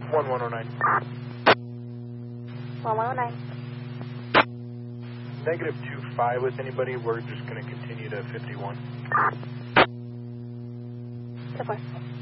1109. 1109. Negative 25 with anybody. We're just going to continue to 51. So far.